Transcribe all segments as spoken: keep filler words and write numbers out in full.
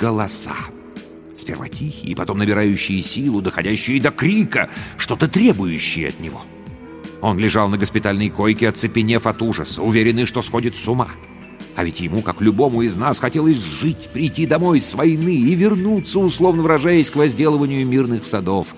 голоса. Сперва тихие, потом набирающие силу, доходящие до крика, что-то требующее от него. Он лежал на госпитальной койке, оцепенев от ужаса, уверенный, что сходит с ума. А ведь ему, как любому из нас, хотелось жить, прийти домой с войны и вернуться, условно выражаясь, к возделыванию мирных садов.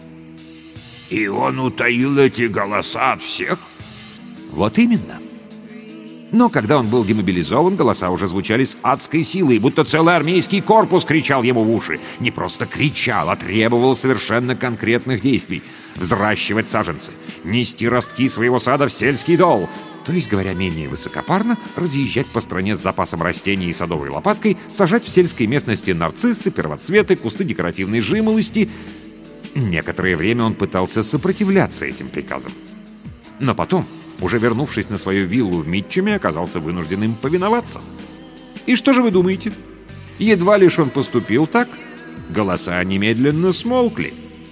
И он утаил эти голоса от всех? Вот именно. Но когда он был демобилизован, голоса уже звучали с адской силой, будто целый армейский корпус кричал ему в уши. Не просто кричал, а требовал совершенно конкретных действий. Взращивать саженцы, нести ростки своего сада в сельский дол. То есть, говоря менее высокопарно, разъезжать по стране с запасом растений и садовой лопаткой, сажать в сельской местности нарциссы, первоцветы, кусты декоративной жимолости. Некоторое время он пытался сопротивляться этим приказам. Но потом, уже вернувшись на свою виллу в Митчеме, оказался вынужден им повиноваться. И что же вы думаете? Едва лишь он поступил так, голоса немедленно смолкли.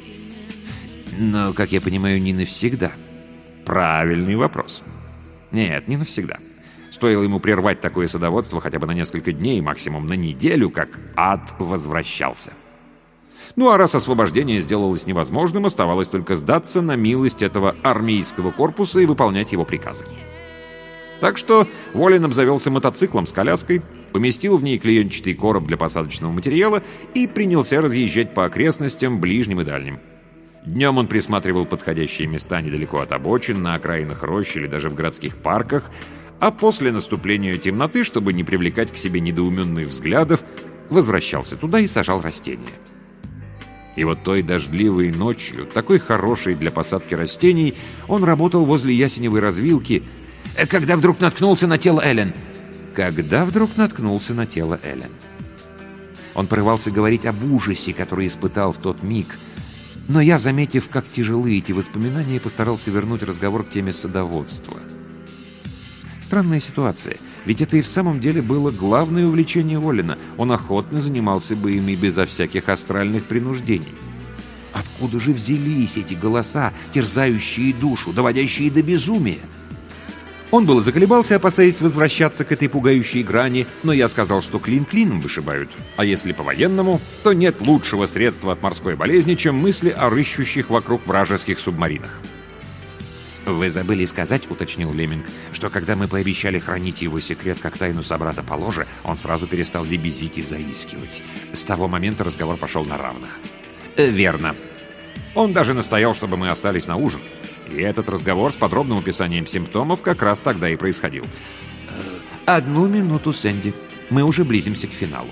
Но, как я понимаю, не навсегда. Правильный вопрос. Нет, не навсегда. Стоило ему прервать такое садоводство хотя бы на несколько дней, максимум на неделю, как ад возвращался. Ну а раз освобождение сделалось невозможным, оставалось только сдаться на милость этого армейского корпуса и выполнять его приказы. Так что Уоллен обзавелся мотоциклом с коляской, поместил в ней клеенчатый короб для посадочного материала и принялся разъезжать по окрестностям, ближним и дальним. Днем он присматривал подходящие места недалеко от обочин, на окраинах рощ или даже в городских парках, а после наступления темноты, чтобы не привлекать к себе недоуменных взглядов, возвращался туда и сажал растения. И вот той дождливой ночью, такой хорошей для посадки растений, он работал возле ясеневой развилки, когда вдруг наткнулся на тело Эллен. Когда вдруг наткнулся на тело Эллен. Он порывался говорить об ужасе, который испытал в тот миг, но я, заметив, как тяжелы эти воспоминания, постарался вернуть разговор к теме садоводства. Странная ситуация, ведь это и в самом деле было главное увлечение Уоллена. Он охотно занимался бы ими безо всяких астральных принуждений. Откуда же взялись эти голоса, терзающие душу, доводящие до безумия? Он было заколебался, опасаясь возвращаться к этой пугающей грани, но я сказал, что клин клином вышибают. А если по-военному, то нет лучшего средства от морской болезни, чем мысли о рыщущих вокруг вражеских субмаринах. «Вы забыли сказать, — уточнил Леминг, — что когда мы пообещали хранить его секрет как тайну собрата по ложе, он сразу перестал лебезить и заискивать. С того момента разговор пошел на равных». «Э, «Верно. Он даже настоял, чтобы мы остались на ужин. И этот разговор с подробным описанием симптомов как раз тогда и происходил». «Одну минуту, Сэнди. Мы уже близимся к финалу».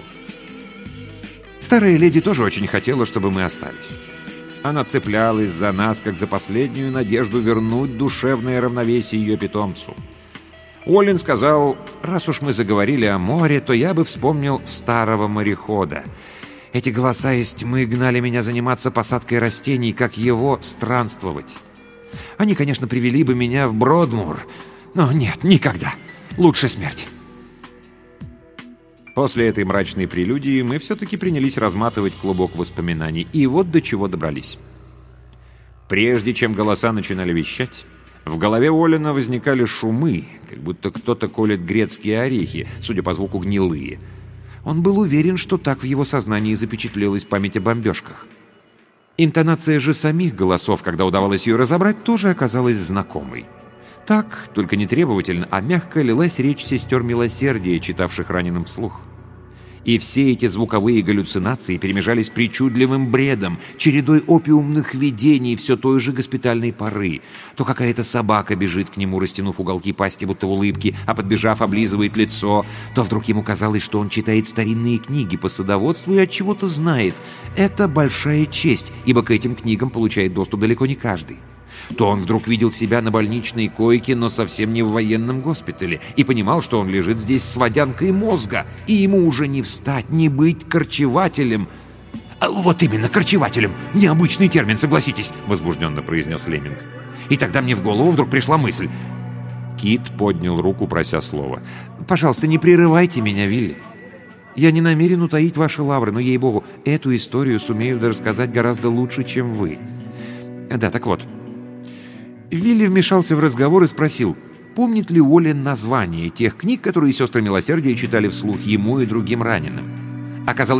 Старая леди тоже очень хотела, чтобы мы остались. Она цеплялась за нас, как за последнюю надежду вернуть душевное равновесие ее питомцу. Уоллен сказал, раз уж мы заговорили о море, то я бы вспомнил старого морехода. Эти голоса из тьмы гнали меня заниматься посадкой растений, как его странствовать. Они, конечно, привели бы меня в Бродмур, но нет, никогда. Лучше смерть. После этой мрачной прелюдии мы все-таки принялись разматывать клубок воспоминаний, и вот до чего добрались. Прежде чем голоса начинали вещать, в голове Уоллена возникали шумы, как будто кто-то колет грецкие орехи, судя по звуку гнилые. Он был уверен, что так в его сознании запечатлелась память о бомбежках. Интонация же самих голосов, когда удавалось ее разобрать, тоже оказалась знакомой. Так, только не требовательно, а мягко лилась речь сестер милосердия, читавших раненым вслух. И все эти звуковые галлюцинации перемежались причудливым бредом, чередой опиумных видений все той же госпитальной поры. То какая-то собака бежит к нему, растянув уголки пасти, будто улыбки, а подбежав, облизывает лицо. То вдруг ему казалось, что он читает старинные книги по садоводству и от чего-то знает. Это большая честь, ибо к этим книгам получает доступ далеко не каждый. То он вдруг видел себя на больничной койке, но совсем не в военном госпитале, и понимал, что он лежит здесь с водянкой мозга, и ему уже не встать, не быть корчевателем. А «Вот именно, корчевателем! Необычный термин, согласитесь!» — возбужденно произнес Леминг. И тогда мне в голову вдруг пришла мысль. Кит поднял руку, прося слова. «Пожалуйста, не прерывайте меня, Вилли. Я не намерен утаить ваши лавры, но, ей-богу, эту историю сумею рассказать гораздо лучше, чем вы. Да, так вот». Вилли вмешался в разговор и спросил, помнит ли Уоллен название тех книг, которые сестры милосердия читали вслух ему и другим раненым. Оказалось,